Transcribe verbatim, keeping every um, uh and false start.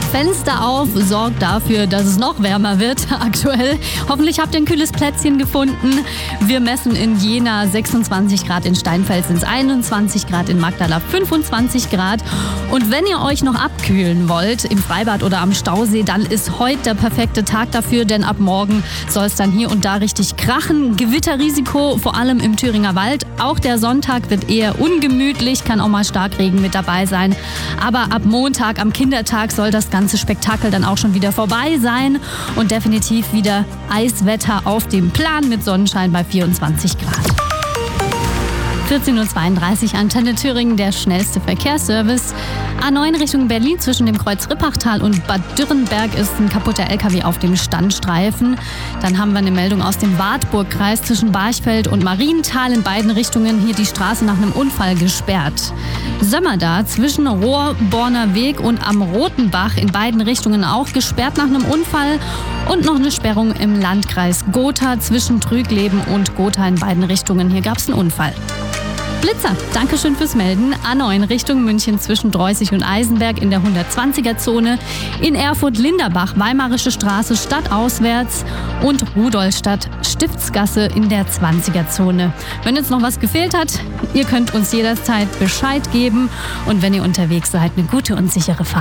Fenster auf, sorgt dafür, dass es noch wärmer wird aktuell. Hoffentlich habt ihr ein kühles Plätzchen gefunden. Wir messen in Jena sechsundzwanzig Grad, in Steinfeld sind es einundzwanzig Grad, in Magdala fünfundzwanzig Grad. Und wenn ihr euch noch abkühlen wollt, im Freibad oder am Stausee, dann ist heute der perfekte Tag dafür, denn ab morgen soll es dann hier und da richtig krachen. Gewitterrisiko, vor allem im Thüringer Wald. Auch der Sonntag wird eher ungemütlich, kann auch mal Starkregen mit dabei sein. Aber ab Montag, am Kindertag, soll das ganze Spektakel dann auch schon wieder vorbei sein und definitiv wieder Eiswetter auf dem Plan mit Sonnenschein bei vierundzwanzig Grad. vierzehn Uhr zweiunddreißig, Antenne Thüringen, der schnellste Verkehrsservice. A neun Richtung Berlin zwischen dem Kreuz Rippachtal und Bad Dürrenberg ist ein kaputter L K W auf dem Standstreifen. Dann haben wir eine Meldung aus dem Wartburgkreis zwischen Barchfeld und Marienthal, in beiden Richtungen hier die Straße nach einem Unfall gesperrt. Sömmerda zwischen Rohrborner Weg und am Rotenbach, in beiden Richtungen auch gesperrt nach einem Unfall. Und noch eine Sperrung im Landkreis Gotha zwischen Trügleben und Gotha, in beiden Richtungen. Hier gab es einen Unfall. Blitzer, Dankeschön fürs Melden. A neun Richtung München zwischen Dreußig und Eisenberg in der hundertzwanziger-Zone. In Erfurt-Linderbach, Weimarische Straße stadtauswärts und Rudolstadt Stiftsgasse in der zwanziger-Zone. Wenn jetzt noch was gefehlt hat, ihr könnt uns jederzeit Bescheid geben. Und wenn ihr unterwegs seid, eine gute und sichere Fahrt.